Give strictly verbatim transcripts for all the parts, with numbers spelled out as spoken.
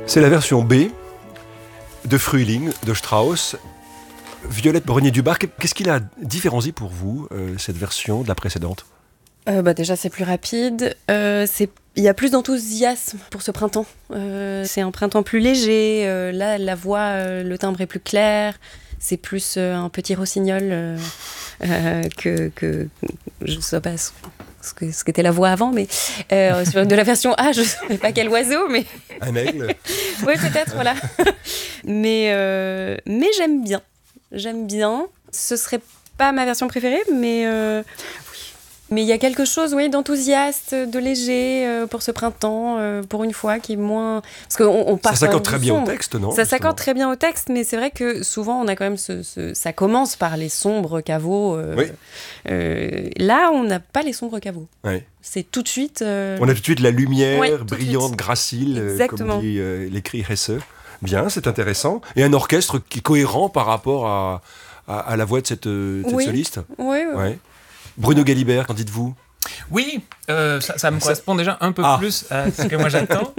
C'est la version B de Frühling de Strauss. Violette Brenier-Dubar, qu'est-ce qu'il a différencié pour vous, euh, cette version de la précédente ? euh, bah Déjà, c'est plus rapide. Euh, c'est... Il y a plus d'enthousiasme pour ce printemps. Euh, c'est un printemps plus léger. Euh, là, la voix, euh, le timbre est plus clair. C'est plus euh, un petit rossignol euh, euh, que, que... Je ne sais pas ce, ce, que, ce qu'était la voix avant, mais euh, sur de la version A, je ne sais pas quel oiseau, mais... Un aigle. Oui, peut-être, voilà. mais, euh, mais j'aime bien. J'aime bien. Ce serait pas ma version préférée, mais euh, oui. Mais il y a quelque chose, oui, d'enthousiaste, de léger euh, pour ce printemps, euh, pour une fois, qui est moins. Parce qu'on on part. Ça s'accorde très bien au texte, non ? Ça s'accorde très bien au texte, mais c'est vrai que souvent on a quand même ce, ce ça commence par les sombres caveaux. Euh, oui. euh, là, on n'a pas les sombres caveaux. Oui. C'est tout de suite. Euh... On a tout de suite la lumière oui, brillante, gracile, euh, comme dit euh, l'écrit Hesse. Bien, c'est intéressant. Et un orchestre qui est cohérent par rapport à, à, à la voix de cette, de cette oui. soliste. Oui, oui. Ouais. Bruno Galibert, qu'en dites-vous ? Oui, euh, ça, ça me ça... correspond déjà un peu ah. plus à ce que moi j'attends.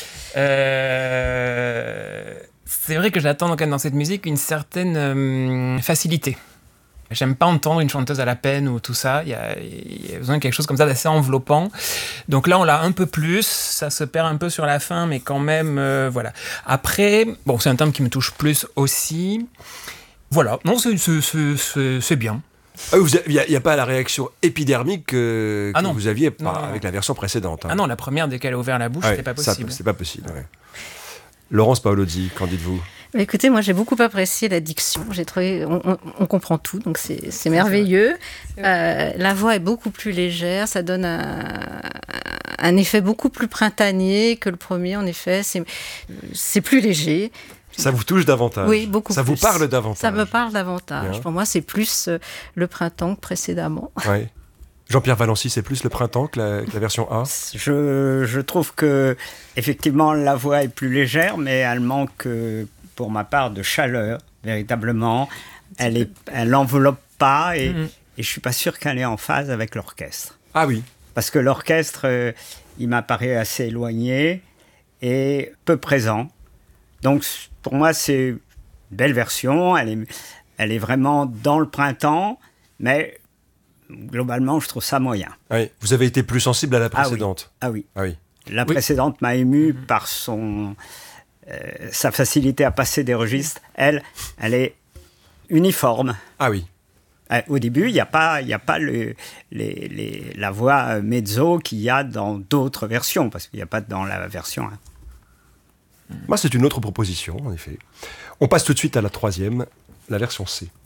euh, c'est vrai que j'attends quand même dans cette musique une certaine euh, facilité. J'aime pas entendre une chanteuse à la peine ou tout ça. Il y a, il y a besoin de quelque chose comme ça d'assez enveloppant. Donc là, on l'a un peu plus. Ça se perd un peu sur la fin, mais quand même, euh, voilà. Après, bon, c'est un thème qui me touche plus aussi. Voilà. Non, c'est, c'est, c'est, c'est bien. Il ah, n'y a, a pas la réaction épidermique que, que ah vous aviez pas, non, non. avec la version précédente. Hein. Ah non, la première, dès qu'elle a ouvert la bouche, ouais, c'était pas possible. Ça, c'est pas possible, ouais. Laurence Paolozzi, qu'en dites-vous ? Écoutez, moi j'ai beaucoup apprécié la diction. J'ai trouvé, on, on, on comprend tout, donc c'est, c'est merveilleux. C'est euh, la voix est beaucoup plus légère, ça donne un, un effet beaucoup plus printanier que le premier. En effet, c'est, c'est plus léger. Ça vous touche davantage ? Oui, beaucoup ça plus. Ça vous parle davantage ? Ça me parle davantage. Bien. Pour moi, c'est plus euh, le printemps que précédemment. Ouais. Jean-Pierre Valency, c'est plus le printemps que la, que la version A ? je, je trouve que, effectivement, la voix est plus légère, mais elle manque, pour ma part, de chaleur, véritablement. Elle est, elle n'enveloppe pas et, mmh. et je ne suis pas sûr qu'elle est en phase avec l'orchestre. Ah oui. Parce que l'orchestre, euh, il m'apparaît assez éloigné et peu présent. Donc, pour moi, c'est une belle version. Elle est, elle est vraiment dans le printemps, mais globalement, je trouve ça moyen. Oui. Vous avez été plus sensible à la précédente ? Ah oui. Ah oui. Ah oui. La oui. précédente m'a ému mmh. par son, euh, sa facilité à passer des registres. Elle, elle est uniforme. Ah oui. Au début, il n'y a pas, y a pas le, les, les, la voix mezzo qu'il y a dans d'autres versions, parce qu'il n'y a pas dans la version un. Moi, c'est une autre proposition, en effet. On passe tout de suite à la troisième, la version C.